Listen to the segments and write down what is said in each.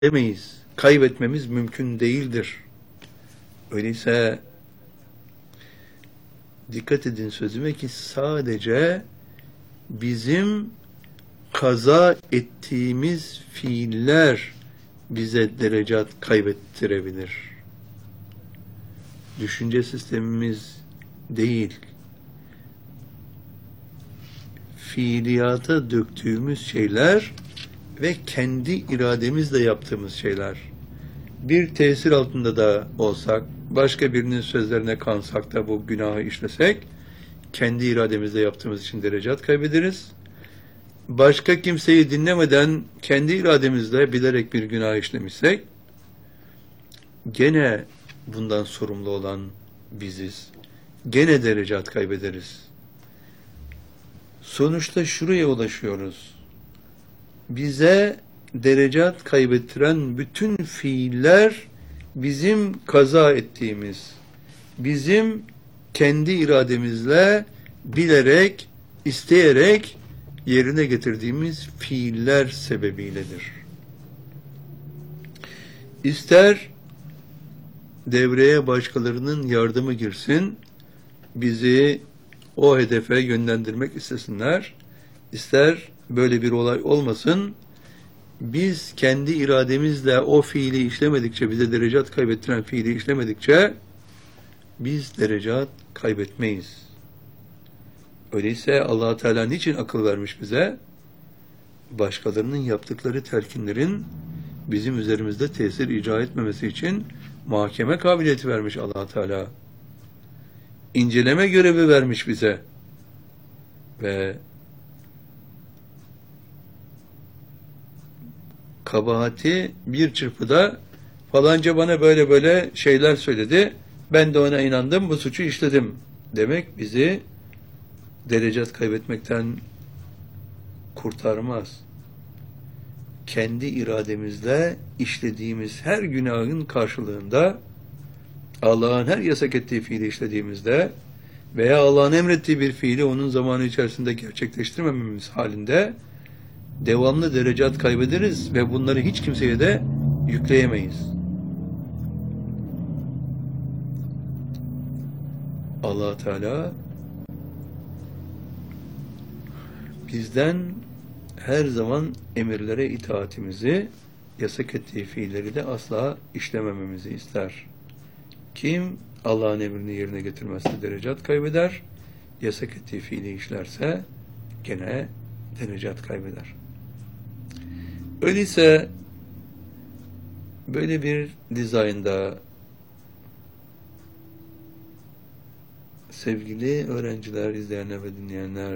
demeyiz. Kaybetmemiz mümkün değildir. Öyleyse dikkat edin sözüme ki sadece bizim kaza ettiğimiz fiiller bize derecat kaybettirebilir. Düşünce sistemimiz değil, fiiliyata döktüğümüz şeyler ve kendi irademizle yaptığımız şeyler. Bir tesir altında da olsak, başka birinin sözlerine kansak da bu günahı işlesek, kendi irademizle yaptığımız için derecat kaybederiz. Başka kimseyi dinlemeden kendi irademizle bilerek bir günah işlemişsek, gene bundan sorumlu olan biziz. Gene derecat kaybederiz. Sonuçta şuraya ulaşıyoruz. Bize derecat kaybettiren bütün fiiller bizim kaza ettiğimiz, bizim kendi irademizle bilerek, isteyerek yerine getirdiğimiz fiiller sebebiyledir. İster devreye başkalarının yardımı girsin, bizi o hedefe yönlendirmek istesinler, ister böyle bir olay olmasın, biz kendi irademizle o fiili işlemedikçe, bize derecat kaybettiren fiili işlemedikçe, biz derecat kaybetmeyiz. Öyleyse Allah Teala niçin akıl vermiş bize? Başkalarının yaptıkları telkinlerin bizim üzerimizde tesir icra etmemesi için muhakeme kabiliyeti vermiş Allah Teala. İnceleme görevi vermiş bize. Ve kabahati bir çırpıda falanca bana böyle böyle şeyler söyledi, ben de ona inandım, bu suçu işledim demek bizi derecat kaybetmekten kurtarmaz. Kendi irademizle işlediğimiz her günahın karşılığında, Allah'ın her yasak ettiği fiili işlediğimizde veya Allah'ın emrettiği bir fiili onun zamanı içerisinde gerçekleştirmememiz halinde devamlı derecat kaybederiz ve bunları hiç kimseye de yükleyemeyiz. Allah Teala bizden her zaman emirlere itaatimizi, yasak ettiği fiilleri de asla işlemememizi ister. Kim Allah'ın emrini yerine getirmezse derecat kaybeder, yasak ettiği fiili işlerse gene derecat kaybeder. Öyleyse böyle bir dizaynda sevgili öğrenciler, izleyenler ve dinleyenler,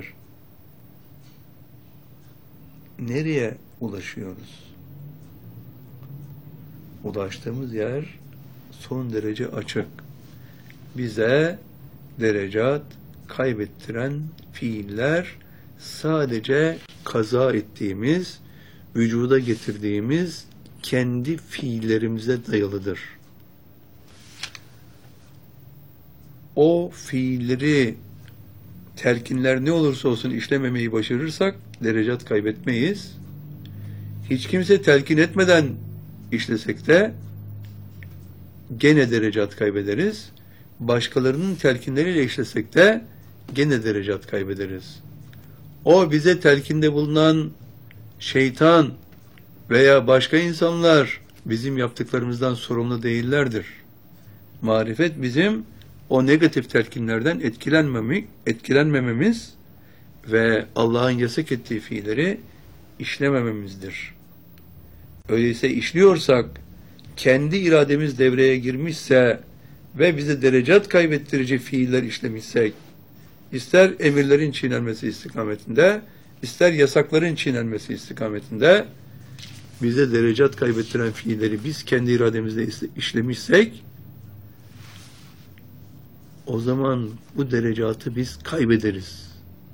nereye ulaşıyoruz? Ulaştığımız yer son derece açık. Bize derecat kaybettiren fiiller sadece kaza ettiğimiz, vücuda getirdiğimiz kendi fiillerimize dayalıdır. O fiilleri, telkinler ne olursa olsun işlememeyi başarırsak derecat kaybetmeyiz. Hiç kimse telkin etmeden işlesek de gene derecat kaybederiz. Başkalarının telkinleriyle işlesek de gene derecat kaybederiz. O bize telkinde bulunan şeytan veya başka insanlar bizim yaptıklarımızdan sorumlu değillerdir. Marifet bizim o negatif telkinlerden etkilenmememiz ve Allah'ın yasak ettiği fiilleri işlemememizdir. Öyleyse işliyorsak, kendi irademiz devreye girmişse ve bize derecat kaybettirici fiiller işlemişsek, ister emirlerin çiğnenmesi istikametinde, ister yasakların çiğnenmesi istikametinde, bize derecat kaybettiren fiilleri biz kendi irademizle işlemişsek, o zaman bu derecatı biz kaybederiz.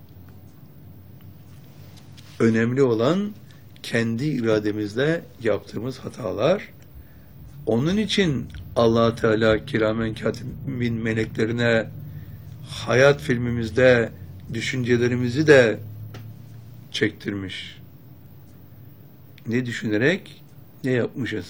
Önemli olan kendi irademizle yaptığımız hatalar. Onun için Allah Teala kiramen katibin meleklerine hayat filmimizde düşüncelerimizi de çektirmiş. Ne düşünerek? Ne yapmışız?